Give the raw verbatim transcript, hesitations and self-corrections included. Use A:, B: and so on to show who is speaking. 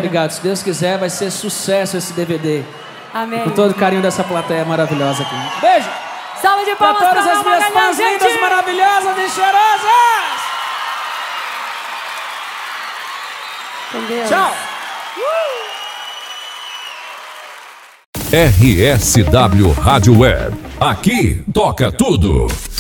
A: obrigado. Se Deus quiser, vai ser sucesso esse D V D.
B: Amém.
A: Com todo o carinho dessa plateia maravilhosa aqui. Beijo!
B: Salve de palmas
A: pra todas
B: pra
A: as minhas fãs lindas, maravilhosas e cheirosas!
B: Com Deus.
A: Tchau!
C: R S W Rádio Web. Aqui toca tudo.